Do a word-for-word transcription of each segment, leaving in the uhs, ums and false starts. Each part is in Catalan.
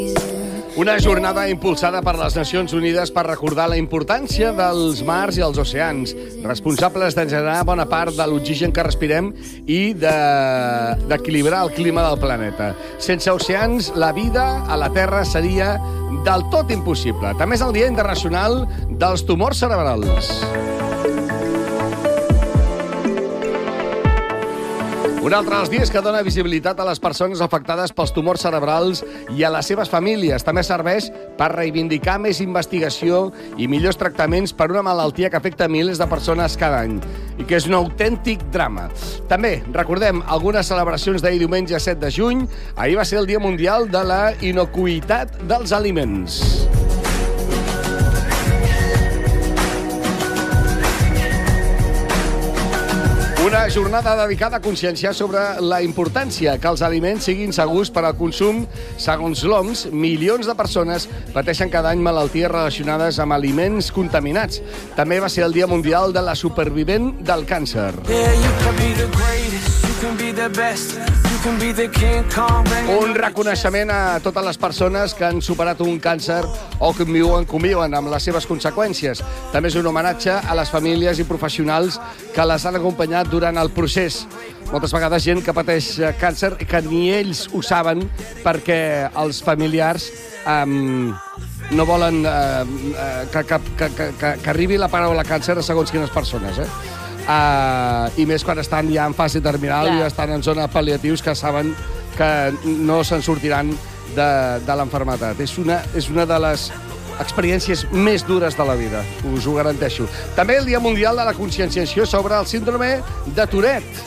Una jornada impulsada per les Nacions Unides per recordar la importància dels mars i els oceans, responsables de generar bona part de l'oxigen que respirem i d'equilibrar el clima del planeta. Sense oceans, la vida a la Terra seria del tot impossible. També és el Dia Internacional dels Tumors Cerebrals. Un altre dels dies que dona visibilitat a les persones afectades pels tumors cerebrals i a les seves famílies. També serveix per reivindicar més investigació i millors tractaments per una malaltia que afecta milers de persones cada any i que és un autèntic drama. També recordem algunes celebracions d'ahir diumenge set de juny. Ahir va ser el Dia Mundial de la Inocuïtat dels Aliments. Una jornada dedicada a conscienciar sobre la importància que els aliments siguin segurs per al consum. Segons l'O M S, milions de persones pateixen cada any malalties relacionades amb aliments contaminats. També va ser el Dia Mundial de la Supervivent del Càncer. Un reconeixement a totes les persones que han superat un càncer o que conviuen, conviuen amb les seves conseqüències. També és un homenatge a les famílies i professionals que les han acompanyat durant el procés. Moltes vegades gent que pateix càncer i que ni ells ho saben perquè els familiars um, no volen uh, que, que, que, que, que arribi la paraula càncer a segons quines persones, eh? Uh, I més quan estan ja en fase terminal i ja estan en zona pal·liatius que saben que no se'n sortiran de, de l'enfermetat. És una, és una de les experiències més dures de la vida, us ho garanteixo. També el Dia Mundial de la Conscienciació sobre el síndrome de Tourette.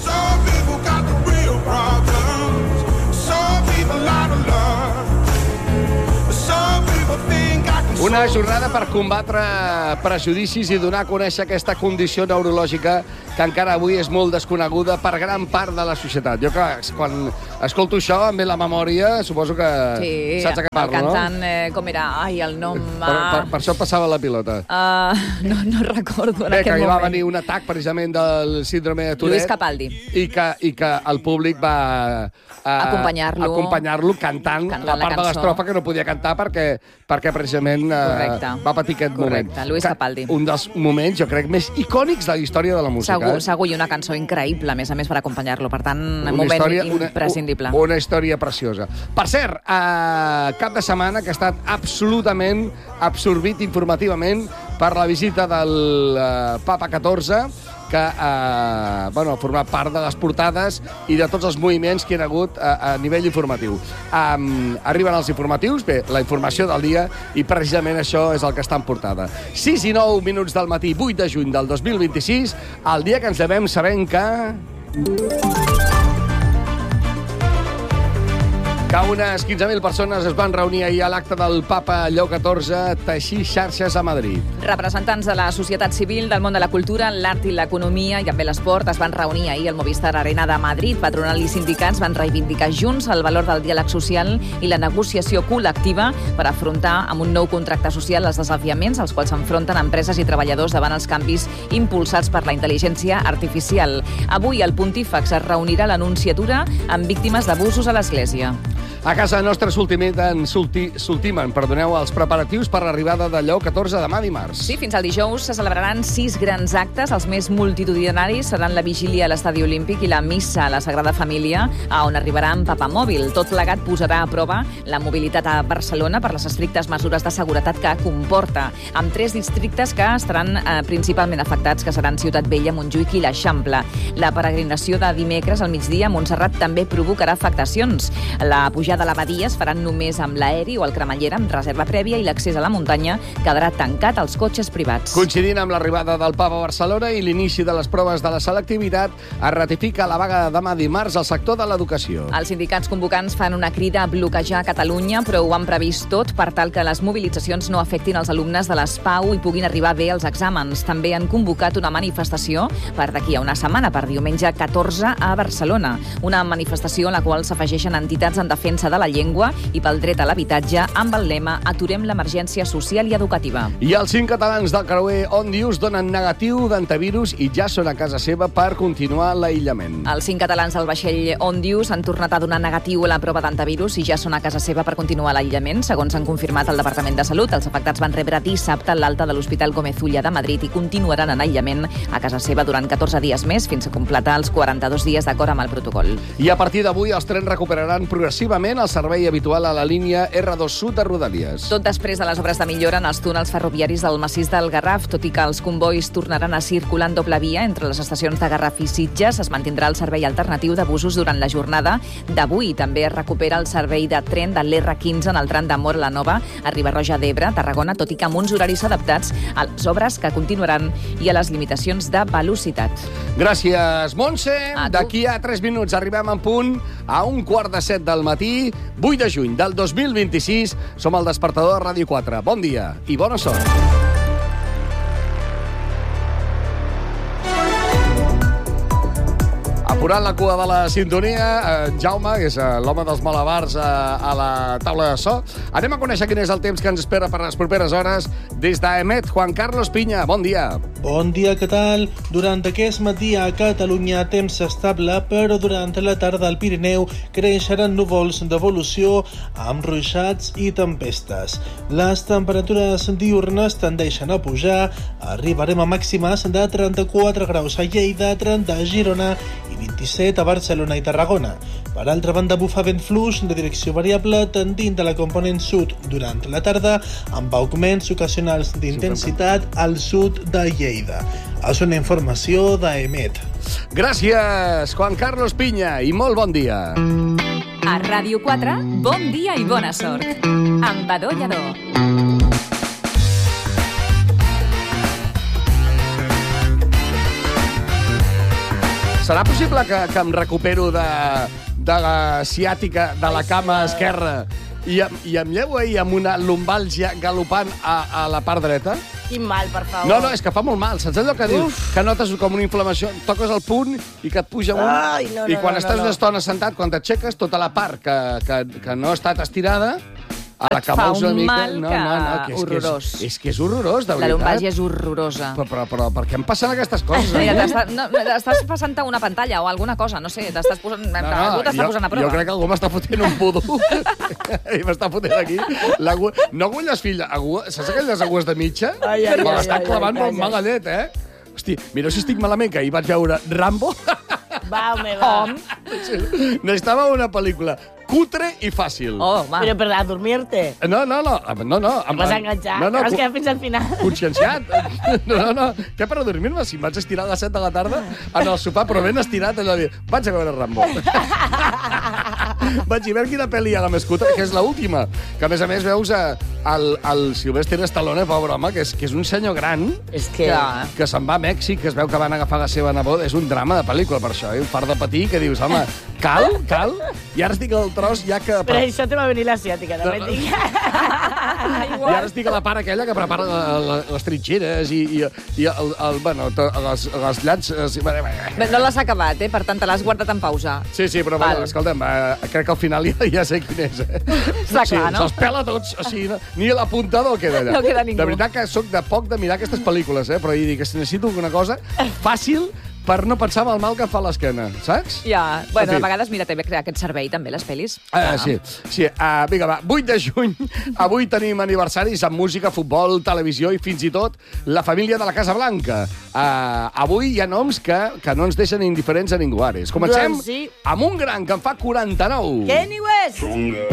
Una jornada per combatre prejudicis i donar a conèixer aquesta condició neurològica que encara avui és molt desconeguda per gran part de la societat. Jo que quan escolto això em ve la memòria, suposo que sí, saps a què parlo, no? Sí, el cantant, eh, com era? Ai, el nom... Per, per, per això passava la pilota. Uh, no, no recordo en Bé, aquest moment. Que moment. va venir un atac precisament del síndrome de Tourette. Lluís Capaldi. I que, i que el públic va... Uh, acompanyar-lo acompanyar-lo cantant, cantant la part la de l'estrofa que no podia cantar perquè, perquè precisament uh, va patir aquest Correcte. moment. Correcte, Lluís Capaldi. Un dels moments, jo crec, més icònics de la història de la música. Segur, eh? segur, i una cançó increïble, a més a més, per acompanyar-lo. Per tant, un una moment història, imprescindible. Una, una història preciosa. Per cert, uh, cap de setmana que ha estat absolutament absorbit informativament per la visita del uh, Papa catorze, que eh, bueno, ha format part de les portades i de tots els moviments que hi ha hagut a, a nivell informatiu. Um, arriben els informatius, bé, la informació del dia, i precisament això és el que està en portada. sis i nou minuts del matí, vuit de juny del dos mil vint-i-sis, el dia que ens devem sabent que... que unes quinze mil persones es van reunir ahir a l'acte del Papa Lleó catorze a teixir xarxes a Madrid. Representants de la societat civil, del món de la cultura, l'art i l'economia i també l'esport es van reunir ahir al Movistar Arena de Madrid. Patronal i sindicats van reivindicar junts el valor del diàleg social i la negociació col·lectiva per afrontar amb un nou contracte social els desafiaments als quals s'enfronten empreses i treballadors davant els canvis impulsats per la intel·ligència artificial. Avui el pontífex es reunirà a l'Anunciatura amb víctimes d'abusos a l'Església. A casa nostra s'ultimen, s'ultimen, perdoneu, els preparatius per l'arribada de Lleó catorze demà dimarts. Sí, fins al dijous se celebraran sis grans actes. Els més multitudinaris seran la vigília a l'Estadi Olímpic i la missa a la Sagrada Família, a on arribarà en papamòbil. Tot plegat posarà a prova la mobilitat a Barcelona per les estrictes mesures de seguretat que comporta, amb tres districtes que estaran eh, principalment afectats, que seran Ciutat Vella, Montjuïc i l'Eixample. La peregrinació de dimecres al migdia a Montserrat també provocarà afectacions. La pujada de l'abadia es faran només amb l'aeri o el cremallera amb reserva prèvia i l'accés a la muntanya quedarà tancat als cotxes privats. Coincidint amb l'arribada del Papa a Barcelona i l'inici de les proves de la selectivitat, es ratifica la vaga de demà dimarts al sector de l'educació. Els sindicats convocants fan una crida a bloquejar Catalunya, però ho han previst tot per tal que les mobilitzacions no afectin els alumnes de l'ESPAU i puguin arribar bé als exàmens. També han convocat una manifestació per d'aquí a una setmana, per diumenge catorze a Barcelona. Una manifestació en la qual s'afegeixen entitats en defensa defensa de la llengua i pel dret a l'habitatge amb el lema Aturem l'emergència social i educativa. I els cinc catalans del creuer Òndius donen negatiu d'antivirus i ja són a casa seva per continuar l'aïllament. Els cinc catalans del vaixell Òndius han tornat a donar negatiu a la prova d'antivirus i ja són a casa seva per continuar l'aïllament. Segons han confirmat el Departament de Salut, els afectats van rebre dissabte l'alta de l'Hospital Gómez Ulla de Madrid i continuaran en aïllament a casa seva durant catorze dies més fins a completar els quaranta-dos dies d'acord amb el protocol. I a partir d'avui els trens recuperaran progressivament el servei habitual a la línia erre dos Sud de Rodalies. Tot després de les obres de millora en els túnels ferroviaris del massís del Garraf, tot i que els convois tornaran a circular en doble via entre les estacions de Garraf i Sitges, es mantindrà el servei alternatiu de busos durant la jornada d'avui. També es recupera el servei de tren de l'erre quinze en el tram de Móra la Nova a Riba-roja d'Ebre, Tarragona, tot i que amb uns horaris adaptats a les obres que continuaran i a les limitacions de velocitat. Gràcies, Montse. A tu. D'aquí a tres minuts arribem en punt a un quart de set del matí, vuit de juny del dos mil vint-i-sis. Som al Despertador de Ràdio quatre. Bon dia i bona sort. Apurant la cua de la sintonia, eh, Jaume, que és eh, l'home dels malabars eh, a la taula de so. Anem a conèixer quin és el temps que ens espera per les properes hores des d'Emet. Juan Carlos Piña, bon dia. Bon dia, què tal? Durant aquest matí a Catalunya temps estable, però durant la tarda al Pirineu creixeran núvols d'evolució amb ruixats i tempestes. Les temperatures diurnes tendeixen a pujar, arribarem a màximes de trenta-quatre graus a Lleida, trenta a Girona i vint-i-set a Barcelona i Tarragona. Per altra banda, bufa vent fluix de direcció variable tendint a la component sud durant la tarda, amb augments ocasionals d'intensitat al sud de Lleida. És una informació d'Emet. Gràcies, Juan Carlos Piña, i molt bon dia. A Ràdio quatre, bon dia i bona sort. Amb Badó Lledó. Serà possible que, que em recupero de, de la ciàtica de la cama esquerra i, i em llevo ahir amb una lumbàlgia galopant a, a la part dreta? Quin mal, per favor. No, no, és que fa molt mal. Saps allò que dius? Que notes com una inflamació, toques el punt i que et puja un... Ai, no, no, I quan no, estàs no, no. una estona sentat, quan t'aixeques, tota la part que, que, que no ha estat estirada... A la Et que fa mous una un mica... mal no, que no, no, que és, horrorós. Que és, és que és horrorós, de La veritat. lumbàlgia és horrorosa. Però, però, però per què em passen aquestes coses? Mira, t'està- no, estàs passant una pantalla o alguna cosa, no sé, t'estàs posant, no, no, algú t'està jo, posant a prova. Jo crec que algú m'està fotent un pudú i m'està fotent aquí. L'agu... No agulles, fill, agu... saps aquelles agulles de mitja? Ai, ai, Me ai, l'està ai, clavant ai, molt ai. malalet, eh? Hosti, mira si estic malament, que ahir vaig veure Rambo. Va, home, va. Hom. Necessitava una pel·lícula cutre i fàcil. Oh, home. Però per a dormir-te. No, no, no, no, no. Em vas enganxar. No, no, Vas cu- quedar fins al final. conscienciat. No, no, no. Què per a dormir-me? Si em vaig estirar a les set de la tarda en el sopar, però ben estirat, allò de dir, vaig a veure Rambo. Vaig a veure quina pel·li hi ha la més cutre, que és l'última. Que, a més a més, veus a, el, el Sylvester Stallone, pobre home, que és, que és un senyor gran, És que... Clar. que se'n va a Mèxic, que es veu que van agafar la seva neboda. És un drama de pel·lícula, per això, eh? Un fart de patir, que dius, home, cal, cal? I ara estic al tros ja que... Per això te va venir l'asiàtica, també et dic. I ara estic a la part aquella que prepara la, la, les trinxeres i, i, i el, el, bueno, to, les, les llats... Sí, Bé, no l'has acabat, eh? Per tant, te l'has guardat en pausa. sí, sí, però Val. bueno, escolta'm, eh, crec que al final ja, ja sé quin és. Eh? Està clar, no? Se'ls pela tots, o sigui, no, ni l'apuntador queda allà. No queda ningú. De veritat que sóc de poc de mirar aquestes pel·lícules, eh? Però hi dic que si necessito alguna cosa fàcil per no pensar en el mal que fa l'esquena, saps? Ja, bueno, En fi. a vegades, mira, també crear aquest servei, també, les pel·lis. Ah, Clar. sí, sí. Uh, vinga, va, vuit de juny. Avui tenim aniversaris amb música, futbol, televisió i fins i tot la família de la Casa Blanca. Uh, avui hi ha noms que, que no ens deixen indiferents a ningú. Ares. Comencem Doncs sí. amb un gran que en fa quaranta-nou. Kanye West!